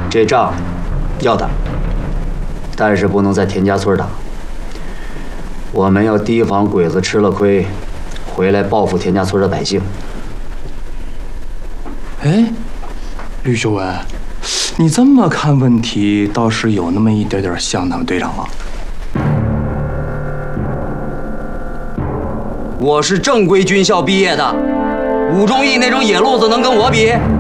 这仗要打，但是不能在田家村打。我们要提防鬼子吃了亏，回来报复田家村的百姓。 哎，吕秀文，你这么看问题，倒是有那么一点点像他们队长了。 我是正规军校毕业的，武忠义那种野路子能跟我比？